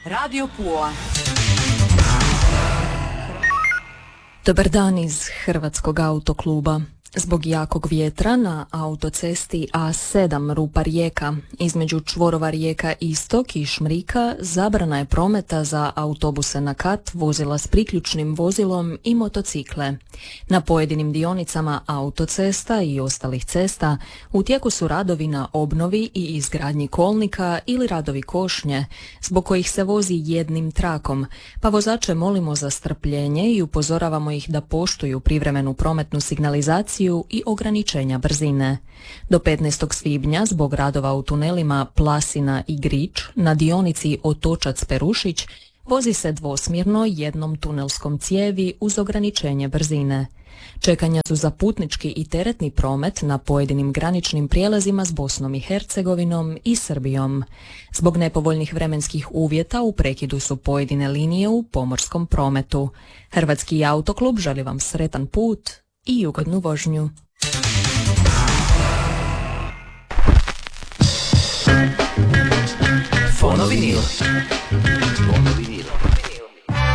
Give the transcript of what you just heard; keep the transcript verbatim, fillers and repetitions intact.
Radio Pula. Dobar dan iz Hrvatskog autokluba. Zbog jakog vjetra na autocesti A sedam Rupa-Rijeka između čvorova Rijeka Istok i Šmrika zabrana je prometa za autobuse na kat, vozila s priključnim vozilom i motocikle. Na pojedinim dionicama autocesta i ostalih cesta u tijeku su radovi na obnovi i izgradnji kolnika ili radovi košnje, zbog kojih se vozi jednim trakom, pa vozače molimo za strpljenje i upozoravamo ih da poštuju privremenu prometnu signalizaciju i ograničenja brzine. Do petnaestog svibnja zbog radova u tunelima Plasina i Grič na dionici Otočac-Perušić vozi se dvosmjerno jednom tunelskom cijevi uz ograničenje brzine. Čekanja su za putnički i teretni promet na pojedinim graničnim prijelazima s Bosnom i Hercegovinom i Srbijom. Zbog nepovoljnih vremenskih uvjeta u prekidu su pojedine linije u pomorskom prometu. Hrvatski autoklub želi vam sretan put i ugodnu vožnju.